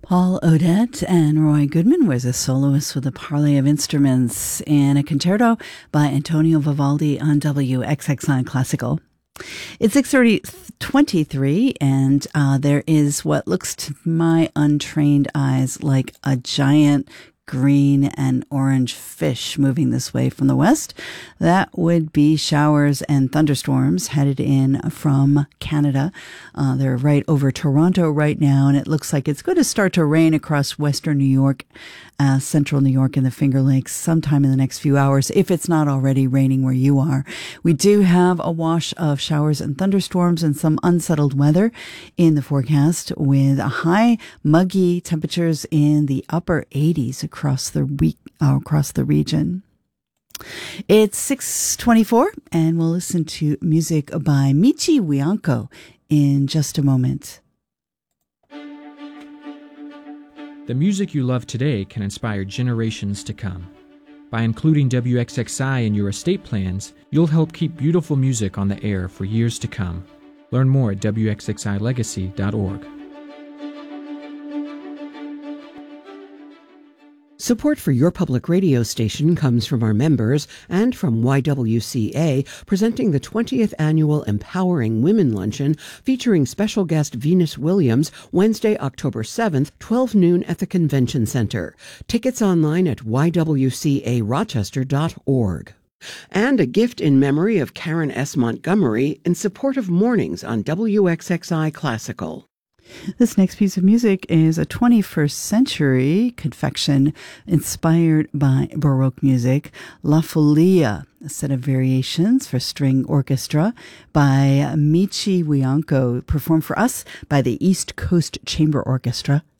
Paul Odette and Roy Goodman was a soloist with a parley of instruments in a concerto by Antonio Vivaldi on WXXI Classical. It's 6:23, and there is what looks to my untrained eyes like a giant green and orange fish moving this way from the west. That would be showers and thunderstorms headed in from Canada. They're right over Toronto right now, and it looks like it's going to start to rain across western New York, central New York, and the Finger Lakes sometime in the next few hours, if it's not already raining where you are. We do have a wash of showers and thunderstorms and some unsettled weather in the forecast, with high, muggy temperatures in the upper 80s across the region. It's 6:24, and we'll listen to music by Michi Wianko in just a moment. The music you love today can inspire generations to come. By including WXXI in your estate plans, you'll help keep beautiful music on the air for years to come. Learn more at WXXILegacy.org. Support for your public radio station comes from our members and from YWCA, presenting the 20th Annual Empowering Women Luncheon, featuring special guest Venus Williams, Wednesday, October 7th, 12 noon at the Convention Center. Tickets online at ywcarochester.org. And a gift in memory of Karen S. Montgomery in support of mornings on WXXI Classical. This next piece of music is a 21st century confection inspired by Baroque music, La Folia, a set of variations for string orchestra by Michi Wianko, performed for us by the East Coast Chamber Orchestra.